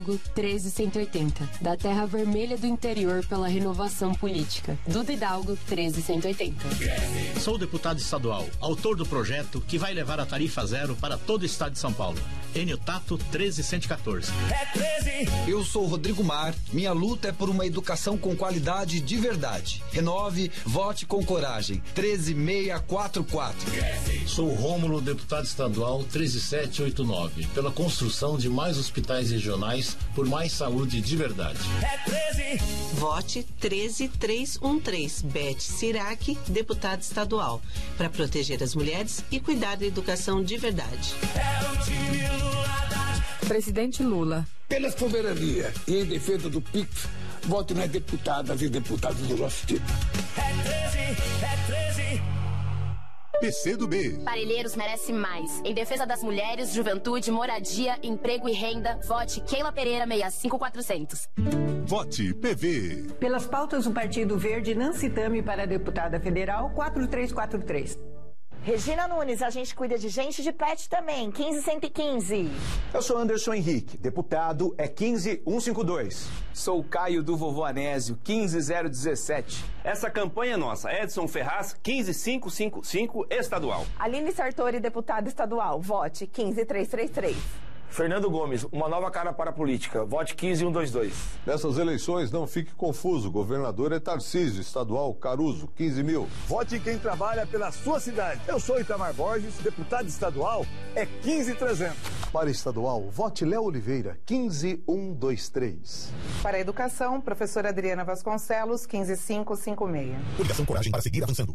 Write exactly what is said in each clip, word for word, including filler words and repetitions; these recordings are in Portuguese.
treze cento e oitenta, da Terra Vermelha do Interior pela Renovação Política. Duda Hidalgo, treze cento e oitenta. Sou deputado estadual, autor do projeto que vai levar a tarifa zero para todo o estado de São Paulo. Enio Tato, treze cento e quatorze. É treze. Eu sou Rodrigo Mar. Minha luta é por uma educação com qualidade de verdade. Renove, vote com coragem. treze mil seiscentos e quarenta e quatro. Sou Rômulo, deputado estadual, treze mil setecentos e oitenta e nove. Pela construção de mais hospitais regionais, por mais saúde de verdade. É treze. Vote treze mil trezentos e treze. Beth Sirac, deputada estadual, para proteger as mulheres e cuidar da educação de verdade. É o time Lula da... Presidente Lula. Pela soberania e em defesa do P I X, vote nas deputadas e deputados do nosso time. É treze, é treze. P C do B. Parelheiros merece mais. Em defesa das mulheres, juventude, moradia, emprego e renda, vote Keila Pereira sessenta e cinco quatrocentos. Vote P V. Pelas pautas do Partido Verde, Nancy Tami para deputada federal, quatro três quatro três. Regina Nunes, a gente cuida de gente de pet também, quinze cento e quinze. Eu sou Anderson Henrique, deputado é quinze mil cento e cinquenta e dois. Sou o Caio do Vovô Anésio, quinze mil dezessete. Essa campanha é nossa, Edson Ferraz, quinze mil quinhentos e cinquenta e cinco, estadual. Aline Sartori, deputada estadual, vote quinze mil trezentos e trinta e três. Fernando Gomes, uma nova cara para a política. Vote quinze mil cento e vinte e dois. Nessas eleições, não fique confuso. O governador é Tarcísio, estadual, Caruso, quinze mil. Vote quem trabalha pela sua cidade. Eu sou Itamar Borges, deputado estadual, é quinze mil e trezentos. Para estadual, vote Léo Oliveira, quinze mil cento e vinte e três. Para a educação, professora Adriana Vasconcelos, quinze mil quinhentos e cinquenta e seis. Coligação Coragem para seguir avançando.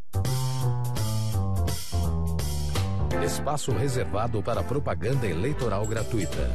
Espaço reservado para propaganda eleitoral gratuita.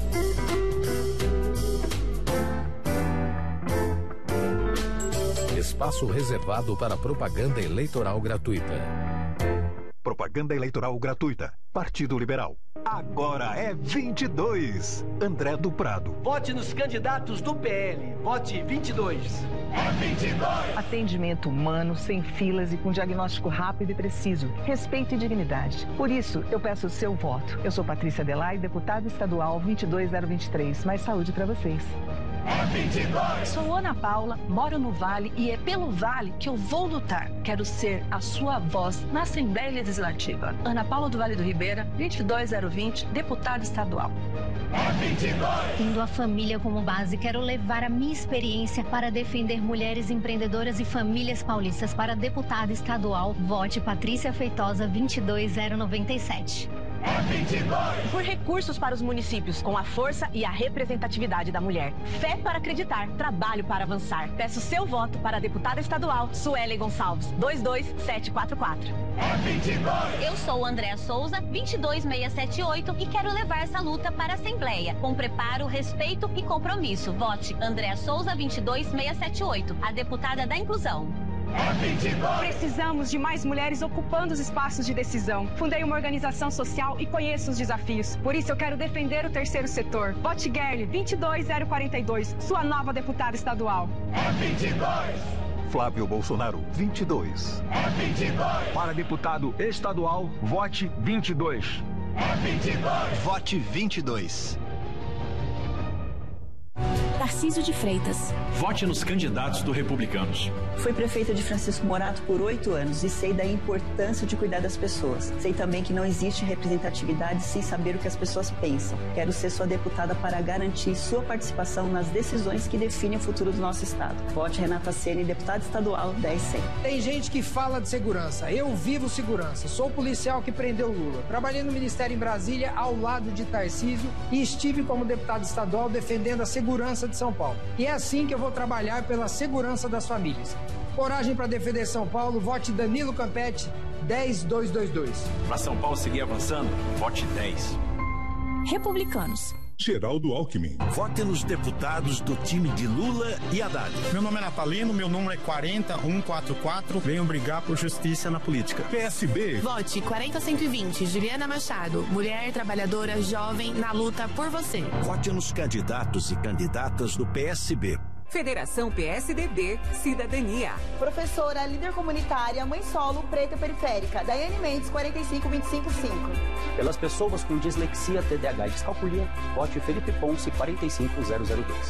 Espaço reservado para propaganda eleitoral gratuita. Propaganda eleitoral gratuita. Partido Liberal. Agora é vinte e dois. André do Prado. Vote nos candidatos do P L. Vote vinte e dois. É vinte e dois. Atendimento humano, sem filas e com diagnóstico rápido e preciso. Respeito e dignidade. Por isso, eu peço o seu voto. Eu sou Patrícia Delay, deputada estadual vinte e dois zero vinte e três. Mais saúde para vocês. É vinte e dois. Sou Ana Paula, moro no Vale e é pelo Vale que eu vou lutar. Quero ser a sua voz na Assembleia Legislativa. Ana Paula do Vale do Ribeira, vinte e dois zero vinte, deputada estadual. É vinte e dois. Tendo a família como base, quero levar a minha experiência para defender mulheres empreendedoras e famílias paulistas. Para deputada estadual, vote Patrícia Feitosa, vinte e dois zero noventa e sete. É vinte e dois. Por recursos para os municípios, com a força e a representatividade da mulher. Fé para acreditar, trabalho para avançar. Peço seu voto para a deputada estadual, Suelen Gonçalves, dois dois sete quatro quatro. É vinte e dois. Eu sou Andréa Souza, vinte e dois mil seiscentos e setenta e oito e quero levar essa luta para a Assembleia, com preparo, respeito e compromisso. Vote Andréa Souza, vinte e dois mil seiscentos e setenta e oito, a deputada da inclusão. É vinte e dois. Precisamos de mais mulheres ocupando os espaços de decisão. Fundei uma organização social e conheço os desafios. Por isso eu quero defender o terceiro setor. Vote Gerli, vinte e dois zero quarenta e dois, sua nova deputada estadual. É vinte e dois. Flávio Bolsonaro, vinte e dois. É vinte e dois. Para deputado estadual, vote vinte e dois. É vinte e dois. Vote vinte e dois. Tarcísio de Freitas. Vote nos candidatos do Republicanos. Fui prefeita de Francisco Morato por oito anos e sei da importância de cuidar das pessoas. Sei também que não existe representatividade sem saber o que as pessoas pensam. Quero ser sua deputada para garantir sua participação nas decisões que definem o futuro do nosso estado. Vote Renata Ceni, deputada estadual dez cem. Tem gente que fala de segurança. Eu vivo segurança. Sou o policial que prendeu Lula. Trabalhei no Ministério em Brasília ao lado de Tarcísio e estive como deputado estadual defendendo a segurança de São Paulo. E é assim que eu vou trabalhar pela segurança das famílias. Coragem para defender São Paulo, vote Danilo Campetti, dez mil duzentos e vinte e dois. Para São Paulo seguir avançando, vote dez. Republicanos. Geraldo Alckmin. Vote nos deputados do time de Lula e Haddad. Meu nome é Natalino, meu número é quarenta mil cento e quarenta e quatro. Venho brigar por justiça na política. P S B. Vote quarenta cento e vinte, Juliana Machado, mulher trabalhadora jovem na luta por você. Vote nos candidatos e candidatas do P S B. Federação P S D B, Cidadania. Professora, líder comunitária, mãe solo, preta periférica. Daiane Mendes, quarenta e cinco, vinte e cinco, cinco. Pelas pessoas com dislexia, T D A H e descalculia, vote Felipe Ponce, quarenta e cinco, zero zero dois.